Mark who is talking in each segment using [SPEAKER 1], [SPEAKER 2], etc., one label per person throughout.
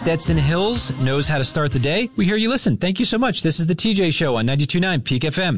[SPEAKER 1] Stetson Hills knows how to start the day. We hear you listen. Thank you so much. This is the TJ Show on 92.9 Peak FM.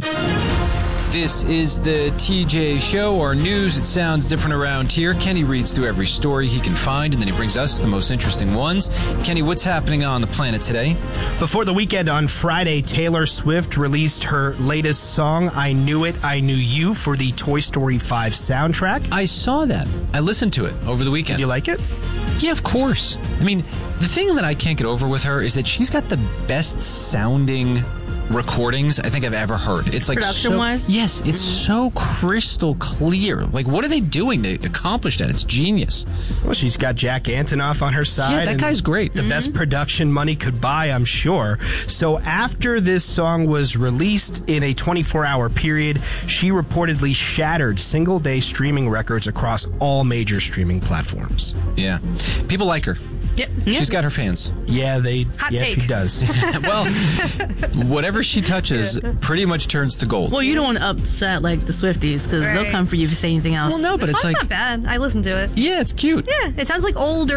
[SPEAKER 1] This is the TJ Show, our news. It sounds different around here. Kenny reads through every story he can find, and then he brings us the most interesting ones. Kenny, what's happening on the planet today?
[SPEAKER 2] Before the weekend on Friday, Taylor Swift released her latest song, I Knew It, I Knew You, for the Toy Story 5 soundtrack.
[SPEAKER 1] I saw that. I listened to it over the weekend.
[SPEAKER 2] Did you like it?
[SPEAKER 1] Yeah, of course. I mean, the thing that I can't get over with her is that she's got the best sounding recordings I think I've ever heard. It's like
[SPEAKER 3] production-wise?
[SPEAKER 1] Yes, it's so crystal clear. Like, what are they doing to accomplish that? It's genius.
[SPEAKER 2] Well, she's got Jack Antonoff on her side.
[SPEAKER 1] Yeah, that guy's great.
[SPEAKER 2] The best production money could buy, I'm sure. So after this song was released in a 24-hour period, she reportedly shattered single-day streaming records across all major streaming platforms.
[SPEAKER 1] Yeah. People like her.
[SPEAKER 3] Yep.
[SPEAKER 1] She's got her fans.
[SPEAKER 2] Yeah,
[SPEAKER 3] Hot take.
[SPEAKER 2] she does.
[SPEAKER 1] Well, whatever she touches pretty much turns to gold.
[SPEAKER 3] Well, you don't want to upset like the Swifties because they'll come for you if you say anything else.
[SPEAKER 1] Well, no, but it's like
[SPEAKER 4] not bad. I listened to it.
[SPEAKER 1] Yeah, it's cute.
[SPEAKER 4] Yeah, it sounds like old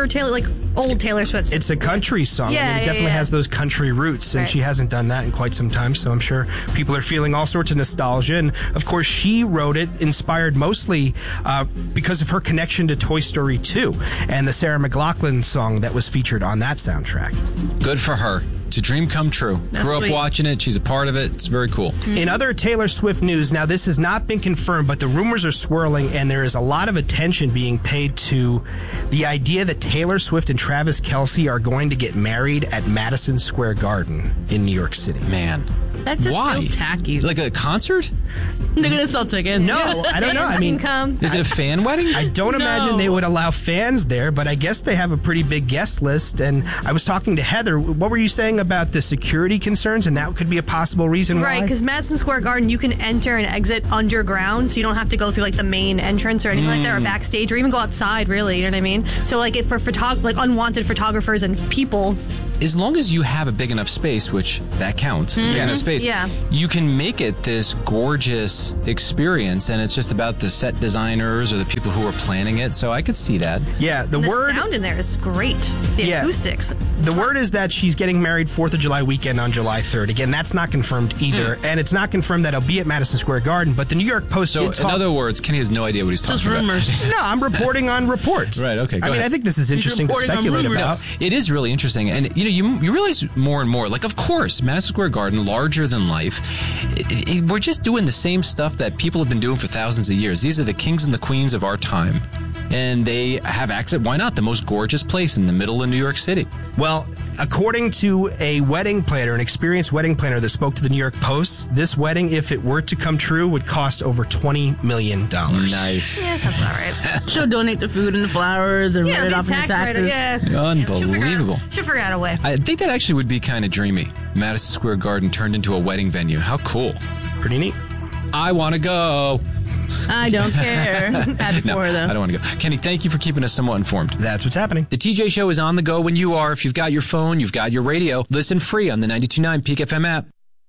[SPEAKER 4] Taylor Swift.
[SPEAKER 2] It's a country song.
[SPEAKER 4] Yeah,
[SPEAKER 2] I mean, it definitely has those country roots, and she hasn't done that in quite some time, so I'm sure people are feeling all sorts of nostalgia. And, of course, she wrote it inspired mostly because of her connection to Toy Story 2 and the Sarah McLachlan song that was featured on that soundtrack.
[SPEAKER 1] Good for her. It's a dream come true.
[SPEAKER 3] That's
[SPEAKER 1] Grew up
[SPEAKER 3] sweet.
[SPEAKER 1] watching it. She's a part of it. It's very cool.
[SPEAKER 2] In other Taylor Swift news, now this has not been confirmed, but the rumors are swirling, and there is a lot of attention being paid to the idea that Taylor Swift and Travis Kelce are going to get married at Madison Square Garden in New York City.
[SPEAKER 1] Man.
[SPEAKER 3] That just
[SPEAKER 1] Why?
[SPEAKER 3] feels tacky.
[SPEAKER 1] Like a concert?
[SPEAKER 3] They're going to sell tickets.
[SPEAKER 2] No, I don't know. I mean,
[SPEAKER 1] Is it a fan wedding?
[SPEAKER 2] I don't imagine they would allow fans there, but I guess they have a pretty big guest list. And I was talking to Heather. What were you saying about the security concerns? And that could be a possible reason why?
[SPEAKER 4] Right, because Madison Square Garden, you can enter and exit underground, so you don't have to go through like the main entrance or anything like that, or backstage, or even go outside. Really, you know what I mean? So like, if for unwanted photographers and people.
[SPEAKER 1] As long as you have a big enough space, which that counts, it's a big enough space, you can make it this gorgeous experience, and it's just about the set designers or the people who are planning it, so I could see that.
[SPEAKER 2] Yeah, the
[SPEAKER 4] sound in there is great. The acoustics.
[SPEAKER 2] The word is that she's getting married 4th of July weekend on July 3rd. Again, that's not confirmed either, and it's not confirmed that it'll be at Madison Square Garden, but the New York Post did talk...
[SPEAKER 1] So, in other words, Kenny has no idea what he's talking about.
[SPEAKER 3] Just rumors.
[SPEAKER 2] No, I'm reporting on reports.
[SPEAKER 1] Right, okay, go ahead.
[SPEAKER 2] I think this is interesting to speculate about.
[SPEAKER 1] It is really interesting, and you realize more and more, like, of course, Madison Square Garden, larger than life. We're just doing the same stuff that people have been doing for thousands of years. These are the kings and the queens of our time. And they have access. Why not? The most gorgeous place in the middle of New York City.
[SPEAKER 2] Well, according to a wedding planner, an experienced wedding planner that spoke to the New York Post, this wedding, if it were to come true, would cost over $20 million.
[SPEAKER 1] Nice.
[SPEAKER 4] Yeah, sounds about right.
[SPEAKER 3] She'll donate the food and the flowers and write it off in your taxes.
[SPEAKER 1] Unbelievable.
[SPEAKER 4] She'll figure out a way.
[SPEAKER 1] I think that actually would be kind of dreamy. Madison Square Garden turned into a wedding venue. How cool.
[SPEAKER 2] Pretty neat.
[SPEAKER 1] I want to go.
[SPEAKER 3] I don't care. Happy for her, though.
[SPEAKER 1] I don't want to go. Kenny, thank you for keeping us somewhat informed.
[SPEAKER 2] That's what's happening.
[SPEAKER 1] The TJ Show is on the go when you are. If you've got your phone, you've got your radio. Listen free on the 92.9 Peak FM app.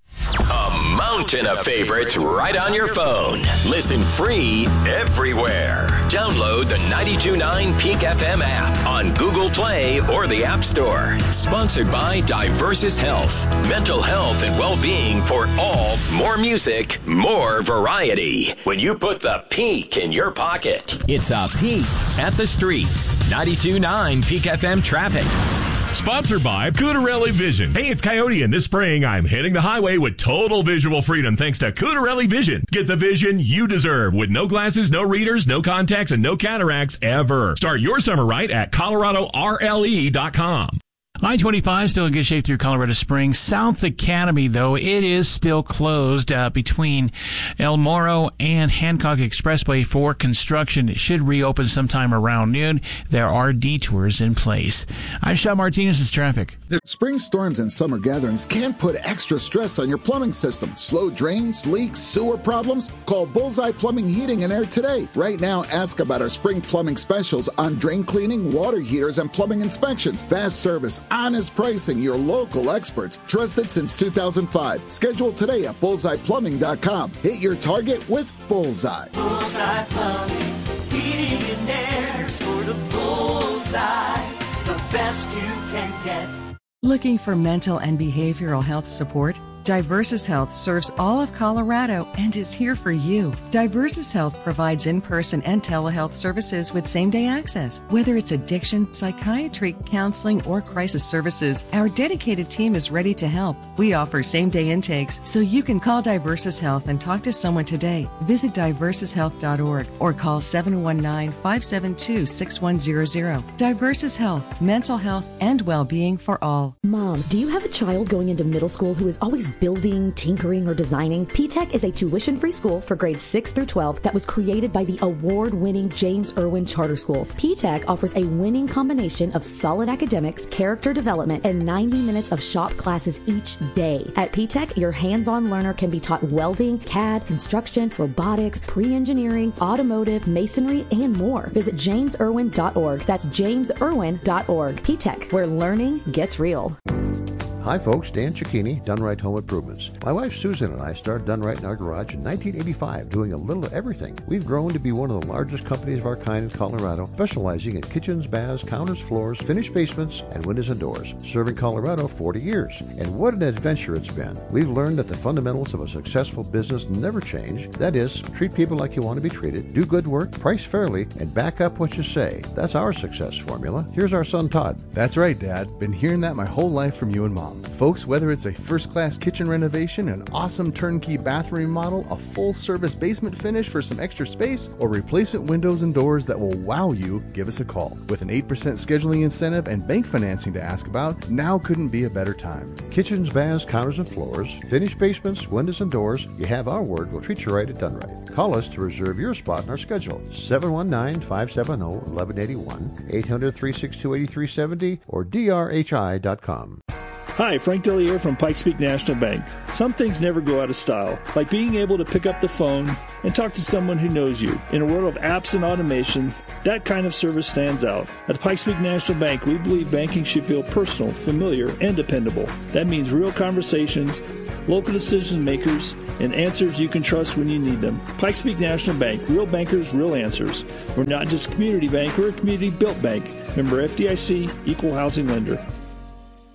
[SPEAKER 5] A mountain of favorites right on your phone. Listen free everywhere. Download the 92.9 Peak FM app on Google Play or the App Store. Sponsored by Diversis Health. Mental health and well-being for all. More music, more variety. When you put the Peak in your pocket. It's a Peak at the streets. 92.9 Peak FM traffic.
[SPEAKER 6] Sponsored by Cutarelli Vision. Hey, it's Coyote, and this spring I'm hitting the highway with total visual freedom thanks to Cutarelli Vision. Get the vision you deserve with no glasses, no readers, no contacts, and no cataracts ever. Start your summer right at ColoradoRLE.com.
[SPEAKER 7] I-25 still in good shape through Colorado Springs. South Academy, though, it is still closed between El Moro and Hancock Expressway for construction. It should reopen sometime around noon. There are detours in place. I'm Sean Martinez. It's traffic.
[SPEAKER 8] Spring storms and summer gatherings can put extra stress on your plumbing system. Slow drains, leaks, sewer problems? Call Bullseye Plumbing, Heating, and Air today. Right now, ask about our spring plumbing specials on drain cleaning, water heaters, and plumbing inspections. Fast service, honest pricing, your local experts. Trusted since 2005. Schedule today at bullseyeplumbing.com. Hit your target with Bullseye.
[SPEAKER 9] Bullseye Plumbing, Heating, and Air. Score the bullseye. The best best you can get.
[SPEAKER 10] Looking for mental and behavioral health support? Diversus Health serves all of Colorado and is here for you. Diversus Health provides in-person and telehealth services with same-day access. Whether it's addiction, psychiatry, counseling, or crisis services, our dedicated team is ready to help. We offer same-day intakes, so you can call Diversus Health and talk to someone today. Visit diversushealth.org or call 719-572-6100. Diversus Health, mental health and well-being for all.
[SPEAKER 11] Mom, do you have a child going into middle school who is always building, tinkering, or designing? P-TECH is a tuition-free school for grades 6 through 12 that was created by the award-winning James Irwin Charter Schools. P-TECH offers a winning combination of solid academics, character development, and 90 minutes of shop classes each day. At P-TECH, your hands-on learner can be taught welding, CAD, construction, robotics, pre-engineering, automotive, masonry, and more. Visit jamesirwin.org. That's jamesirwin.org. P-TECH, where learning gets real.
[SPEAKER 12] Hi folks, Dan Cicchini, Done Right Home Improvements. My wife Susan and I started Done Right in our garage in 1985, doing a little of everything. We've grown to be one of the largest companies of our kind in Colorado, specializing in kitchens, baths, counters, floors, finished basements, and windows and doors. Serving Colorado 40 years. And what an adventure it's been. We've learned that the fundamentals of a successful business never change. That is, treat people like you want to be treated, do good work, price fairly, and back up what you say. That's our success formula. Here's our son Todd.
[SPEAKER 13] That's right, Dad. Been hearing that my whole life from you and Mom. Folks, whether it's a first-class kitchen renovation, an awesome turnkey bathroom remodel, a full-service basement finish for some extra space, or replacement windows and doors that will wow you, give us a call. With an 8% scheduling incentive and bank financing to ask about, now couldn't be a better time.
[SPEAKER 12] Kitchens, baths, counters, and floors, finished basements, windows, and doors. You have our word. We'll treat you right at Done Right. Call us to reserve your spot in our schedule. 719-570-1181, 800-362-8370, or drhi.com.
[SPEAKER 14] Hi, Frank Dellier from Pikes Peak National Bank. Some things never go out of style, like being able to pick up the phone and talk to someone who knows you. In a world of apps and automation, that kind of service stands out. At Pikes Peak National Bank, we believe banking should feel personal, familiar, and dependable. That means real conversations, local decision makers, and answers you can trust when you need them. Pikes Peak National Bank, real bankers, real answers. We're not just a community bank, we're a community-built bank. Member FDIC, equal housing lender.